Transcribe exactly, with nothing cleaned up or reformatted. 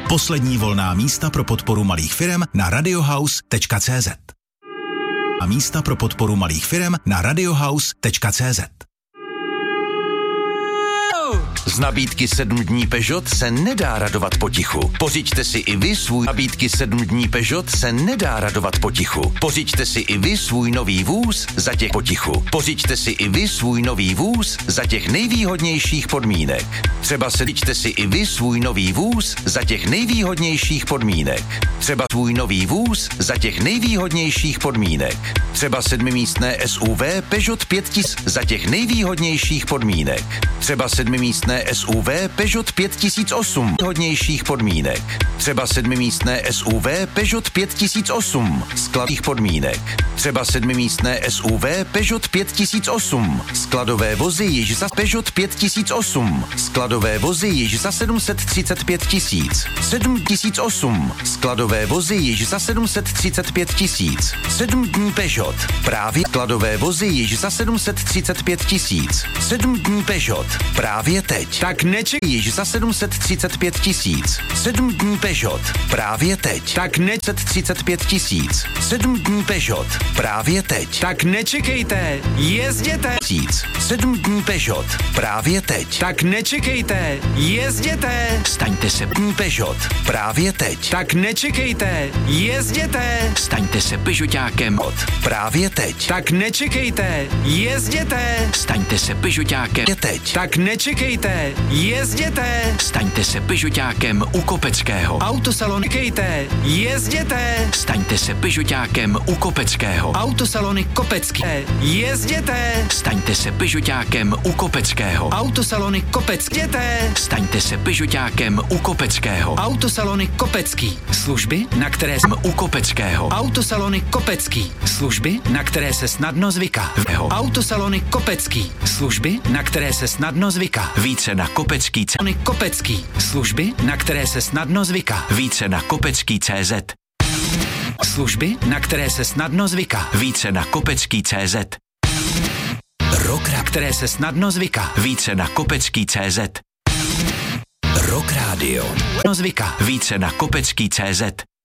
Poslední volná místa pro podporu malých firem na radiohouse tečka cé zet. A místa pro podporu malých firem na radiohouse tečka cé zet. Z nabídky sedm dní Peugeot se nedá radovat potichu. Pořiďte si i vy svůj nabídky sedm dní Peugeot se nedá radovat potichu. Pořiďte si i vy svůj nový vůz za těch potichu. Pořiďte si i vy svůj nový vůz za těch nejvýhodnějších podmínek. Třeba sedíte si i vy svůj nový vůz za těch nejvýhodnějších podmínek. Třeba svůj nový vůz za těch nejvýhodnějších podmínek. Třeba sedmimístné S U V Peugeot pět tisíc za těch nejvýhodnějších podmínek. Třeba sedmimístné S U V Peugeot pět tisíc osm hodnějších podmínek. Třeba sedmimístné S U V Peugeot pět tisíc osm skladových podmínek. Třeba sedmimístné S U V Peugeot pět tisíc osm skladové vozy již za Peugeot pět tisíc osm skladové vozy již za sedm set třicet pět tisíc. sedm tisíc osm skladové vozy již za sedm set třicet pět tisíc. sedm dní Peugeot právě skladové vozy již za sedm set třicet pět tisíc. sedm dní Peugeot právě teď. Tak neček již za sedm set třicet pět tisíc. sedm dní Peugeot právě teď. Tak ne třicet pět tisíc. sedm dní Peugeot právě teď. Tak nečekejte, jezděte. sedm dní Peugeot právě teď. Tak nečekejte, jezděte. Staňte se dní Peugeot právě teď. Tak nečekejte, jezděte. Staňte se Peugeotákem právě teď. Tak nečekejte, jezděte. Staňte se Peugeotákem teď. Tak nečekejte, jezděte. Staňte se Peugeotákem u Kopeckého. Autosalon Kejte, jezděte. Staňte se Peugeotákem u Kopeckého. Autosalony Kopecký. Jezděte. Staňte se Peugeotákem u Kopeckého. Autosalony Kopecký. Staňte se Peugeotákem u Kopeckého. Autosalony Kopecký. Služby, na které jsme u Kopeckého. Autosalony Kopecký. Služby, na které se snadno zvyká. Autosalony Kopecký. Služby, na které se snadno zvyká. Více na Kopecký ceny Kopecký. Služby, na které se snadno zvyká. Více na Kopecký tečka cé zet. Služby, na které se snadno zvyká. Více na Kopecký tečka cé zet. Rock, na které se snadno zvyká. Více na Kopecký tečka cé zet. Rock Radio. Zvyká. Více na Kopecký tečka cé zet.